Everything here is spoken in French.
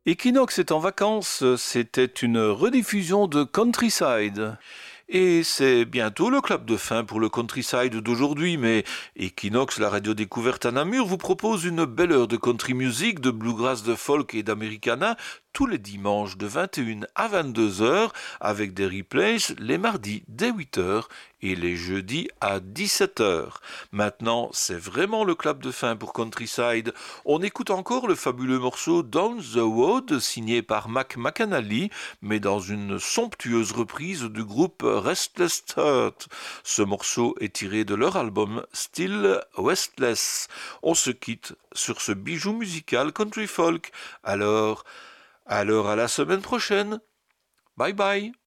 Equinox est en vacances, c'était une rediffusion de Countryside. Et c'est bientôt le clap de fin pour le Countryside d'aujourd'hui, mais Equinox, la radio découverte à Namur, vous propose une belle heure de country music, de bluegrass, de folk et d'americana tous les dimanches de 21 à 22 heures, avec des replays les mardis dès 8 heures et les jeudis à 17 heures. Maintenant, c'est vraiment le clap de fin pour Countryside. On écoute encore le fabuleux morceau Down the Road signé par Mac McAnally, mais dans une somptueuse reprise du groupe Restless Heart. Ce morceau est tiré de leur album Still Restless. On se quitte sur ce bijou musical country folk. Alors à la semaine prochaine. Bye bye.